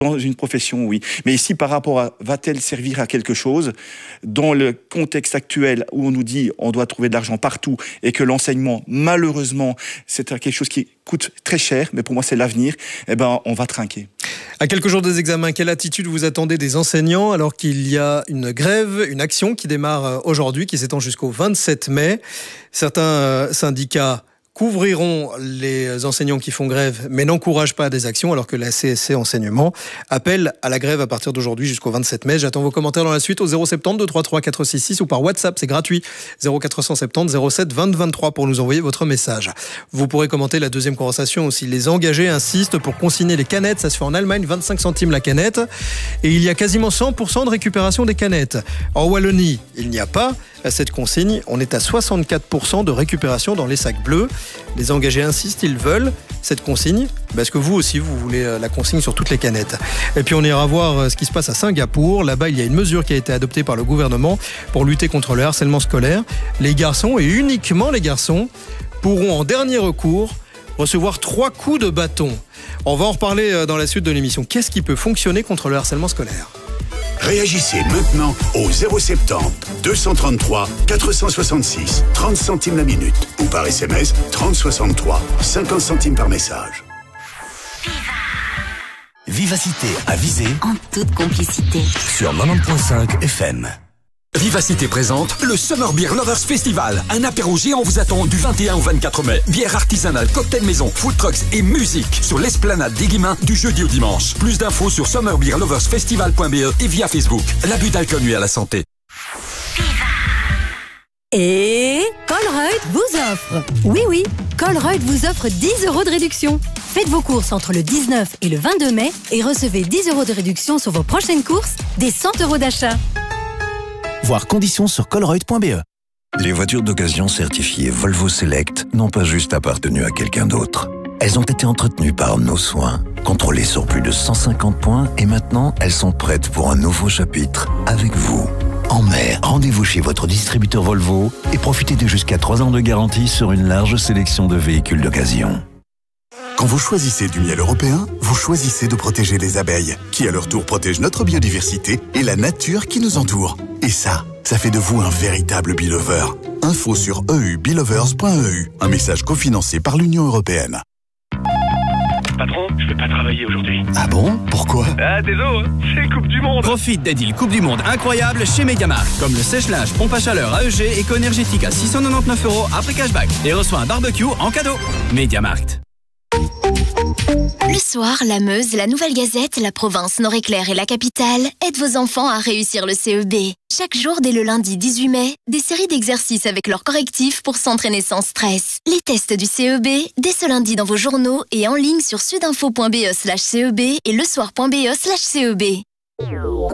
Dans une profession, oui. Mais ici, par rapport à va-t-elle servir à quelque chose, dans le contexte actuel où on nous dit on doit trouver de l'argent partout et que l'enseignement, malheureusement, c'est quelque chose qui coûte très cher, mais pour moi c'est l'avenir, on va trinquer. À quelques jours des examens, quelle attitude vous attendez des enseignants alors qu'il y a une grève, une action qui démarre aujourd'hui, qui s'étend jusqu'au 27 mai. Certains syndicats couvriront les enseignants qui font grève, mais n'encouragent pas des actions, alors que la CSC Enseignement appelle à la grève à partir d'aujourd'hui jusqu'au 27 mai. J'attends vos commentaires dans la suite au 070 233 466 ou par WhatsApp, c'est gratuit, 0470 07 20 23 pour nous envoyer votre message. Vous pourrez commenter la deuxième conversation aussi. Les engagés insistent pour consigner les canettes, ça se fait en Allemagne, 25 centimes la canette, et il y a quasiment 100% de récupération des canettes. En Wallonie, il n'y a pas cette consigne, on est à 64% de récupération dans les sacs bleus. Les engagés insistent, ils veulent cette consigne. Est-ce que vous aussi, vous voulez la consigne sur toutes les canettes? Et puis on ira voir ce qui se passe à Singapour. Là-bas, il y a une mesure qui a été adoptée par le gouvernement pour lutter contre le harcèlement scolaire. Les garçons, et uniquement les garçons, pourront en dernier recours recevoir 3 coups de bâton. On va en reparler dans la suite de l'émission. Qu'est-ce qui peut fonctionner contre le harcèlement scolaire? Réagissez maintenant au 070 233 466, 30 centimes la minute, ou par SMS 3063, 50 centimes par message. Vivacité à viser en toute complicité sur 90.5 FM. Vivacité présente le Summer Beer Lovers Festival. Un apéro géant vous attend du 21 au 24 mai. Bière artisanale, cocktail maison, food trucks et musique sur l'esplanade des Guillemins du jeudi au dimanche. Plus d'infos sur summerbeerloversfestival.be et via Facebook. L'abus d'alcool nuit à la santé. Et Colruyt vous offre. Oui, Colruyt vous offre 10 € de réduction. Faites vos courses entre le 19 et le 22 mai et recevez 10 € de réduction sur vos prochaines courses, des 100 € d'achat. Voir conditions sur colruyt.be. Les voitures d'occasion certifiées Volvo Select n'ont pas juste appartenu à quelqu'un d'autre. Elles ont été entretenues par nos soins, contrôlées sur plus de 150 points et maintenant elles sont prêtes pour un nouveau chapitre avec vous. En mai, rendez-vous chez votre distributeur Volvo et profitez de jusqu'à 3 ans de garantie sur une large sélection de véhicules d'occasion. Quand vous choisissez du miel européen, vous choisissez de protéger les abeilles, qui à leur tour protègent notre biodiversité et la nature qui nous entoure. Et ça fait de vous un véritable Beelover. Info sur eubeelovers.eu. Un message cofinancé par l'Union européenne. Patron, je vais pas travailler aujourd'hui. Ah bon? Pourquoi? Ah, désolé, c'est Coupe du Monde. Profite des deals Coupe du Monde incroyables chez Mediamarkt. Comme le sèche-linge pompe à chaleur AEG éco-énergétique à 699 € après cashback. Et reçoit un barbecue en cadeau. Mediamarkt. Le soir, la Meuse, la Nouvelle Gazette, la Province, Nord-Éclair et la Capitale aident vos enfants à réussir le CEB. Chaque jour, dès le lundi 18 mai, des séries d'exercices avec leurs correctifs pour s'entraîner sans stress. Les tests du CEB, dès ce lundi dans vos journaux et en ligne sur sudinfo.be/CEB et lesoir.be/CEB.